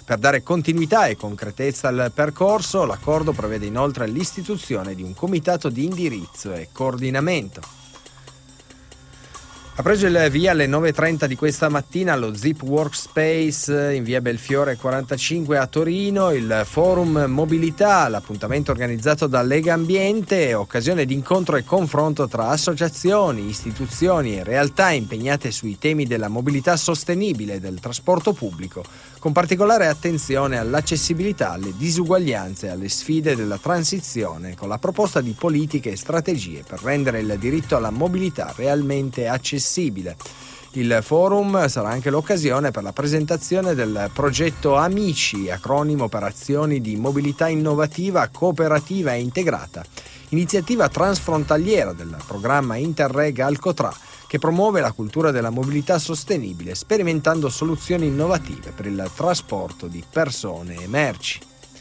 Per dare continuità e concretezza al percorso, l'accordo prevede inoltre l'istituzione di un comitato di indirizzo e coordinamento. Ha preso il via alle 9.30 di questa mattina allo Zip Workspace in via Belfiore 45 a Torino il Forum Mobilità, l'appuntamento organizzato da Lega Ambiente, occasione di incontro e confronto tra associazioni, istituzioni e realtà impegnate sui temi della mobilità sostenibile e del trasporto pubblico, con particolare attenzione all'accessibilità, alle disuguaglianze e alle sfide della transizione, con la proposta di politiche e strategie per rendere il diritto alla mobilità realmente accessibile. Il forum sarà anche l'occasione per la presentazione del progetto Amici, acronimo per azioni di mobilità innovativa, cooperativa e integrata, iniziativa transfrontaliera del programma Interreg Alcotra, che promuove la cultura della mobilità sostenibile, sperimentando soluzioni innovative per il trasporto di persone e merci.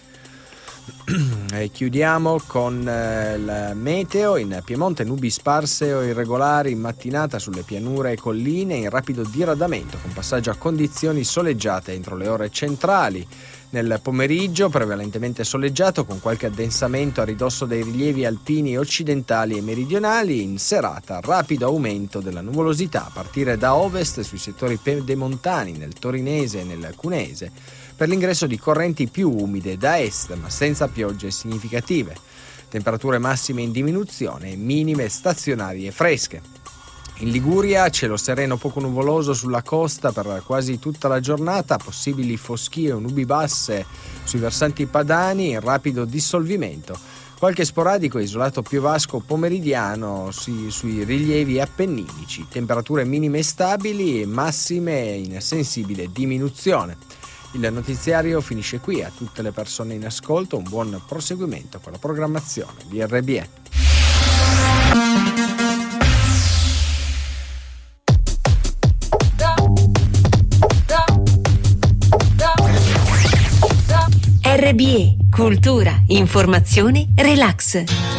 E chiudiamo con il meteo. In Piemonte nubi sparse o irregolari in mattinata sulle pianure e colline in rapido diradamento, con passaggio a condizioni soleggiate entro le ore centrali. Nel pomeriggio prevalentemente soleggiato, con qualche addensamento a ridosso dei rilievi alpini occidentali e meridionali. In serata rapido aumento della nuvolosità a partire da ovest sui settori pedemontani, nel torinese e nel cunese, per l'ingresso di correnti più umide da est, ma senza piogge significative. Temperature massime in diminuzione e minime stazionarie fresche. In Liguria cielo sereno poco nuvoloso sulla costa per quasi tutta la giornata, possibili foschie o nubi basse sui versanti padani in rapido dissolvimento. Qualche sporadico e isolato piovasco pomeridiano sui rilievi appenninici. Temperature minime stabili e massime in sensibile diminuzione. Il notiziario finisce qui. A tutte le persone in ascolto un buon proseguimento con la programmazione di RBE. RBE, cultura, informazione, relax.